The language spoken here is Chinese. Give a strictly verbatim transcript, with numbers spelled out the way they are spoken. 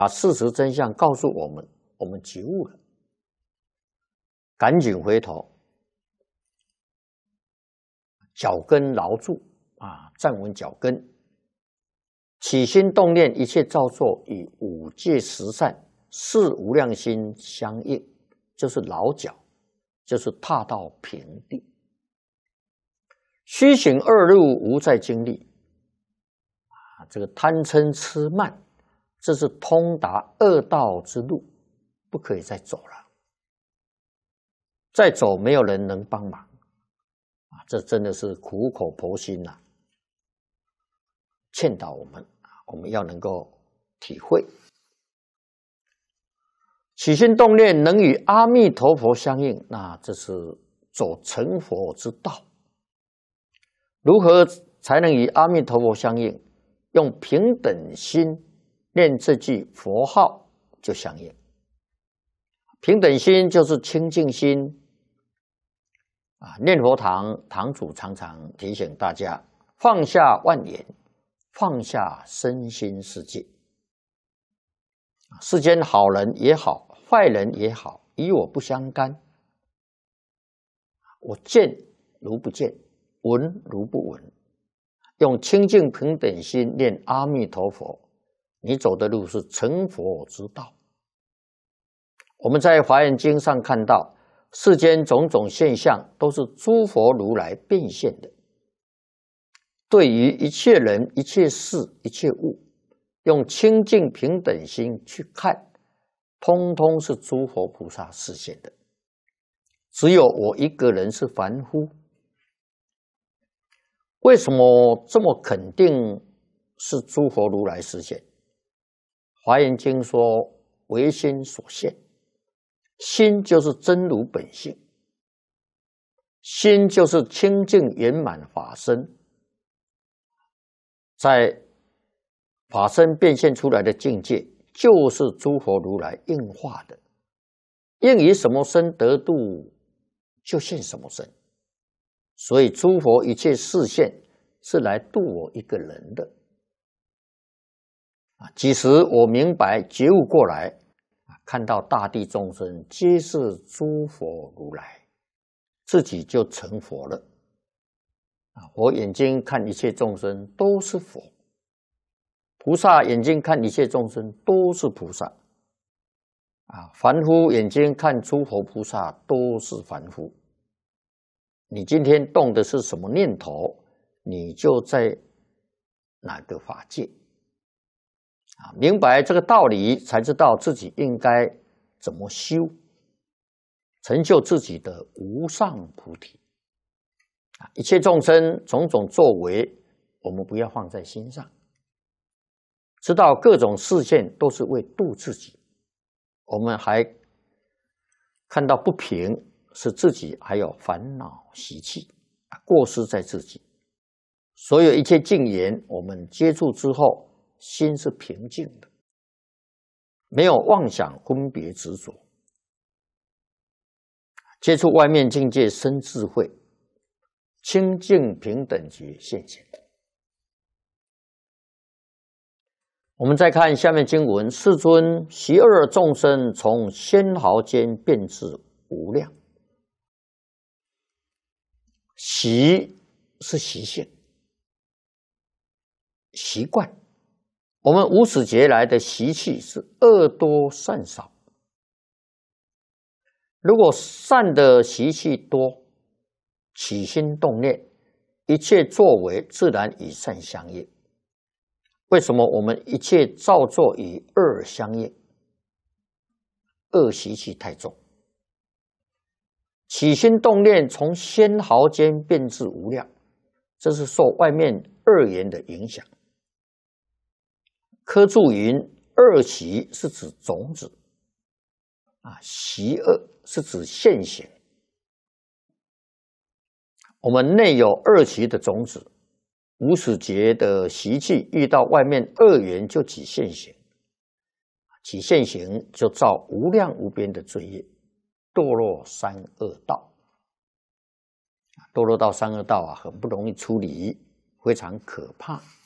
把事实真相告诉我们，我们觉悟了，赶紧回头，脚跟牢住啊，站稳脚跟，起心动念，一切造作与五戒十善、四无量心相应，就是牢脚，就是踏到平地。虚行二路无再经历啊，这个贪嗔痴慢，这是通达恶道之路，不可以再走了。再走，没有人能帮忙啊！这真的是苦口婆心呐、啊，劝导我们，我们要能够体会。起心动念能与阿弥陀佛相应，那这是走成佛之道。如何才能与阿弥陀佛相应？用平等心念这句佛号就相应。平等心就是清净心啊！念佛堂堂主常常提醒大家，放下万缘，放下身心世界。世间好人也好，坏人也好，与我不相干。我见如不见，闻如不闻，用清净平等心念阿弥陀佛，你走的路是成佛之道。我们在《华严经》上看到，世间种种现象都是诸佛如来变现的。对于一切人、一切事、一切物，用清净平等心去看，通通是诸佛菩萨示现的。只有我一个人是凡夫。为什么这么肯定是诸佛如来示现？华严经说唯心所现，心就是真如本性，心就是清净圆满法身，在法身变现出来的境界，就是诸佛如来应化的，应以什么身得度，就现什么身。所以诸佛一切示现是来度我一个人的啊！即使我明白觉悟过来，看到大地众生皆是诸佛如来，自己就成佛了啊！我眼睛看一切众生都是佛，菩萨眼睛看一切众生都是菩萨啊！凡夫眼睛看诸佛菩萨都是凡夫。你今天动的是什么念头，你就在哪个法界啊？明白这个道理，才知道自己应该怎么修，成就自己的无上菩提啊！一切众生种种作为，我们不要放在心上，知道各种示现都是为度自己。我们还看到不平，是自己还有烦恼习气，过失在自己。所有一切境缘，我们接触之后，心是平静的，没有妄想分别执着。接触外面境界生智慧，清净平等觉现前。我们再看下面经文：世尊，习恶众生从纤毫间变至无量。习是习性、习惯，我们无始劫来的习气是恶多善少。如果善的习气多，起心动念，一切作为自然与善相应。为什么我们一切造作与恶相应？恶习气太重。起心动念从纤毫间变至无量，这是受外面恶缘的影响。科注云：恶习是指种子啊，习恶是指现行。我们内有恶习的种子，无始劫的习气遇到外面恶缘就起现行，起现行就造无量无边的罪业。堕落三恶道，堕落到三恶道啊，很不容易处理，非常可怕。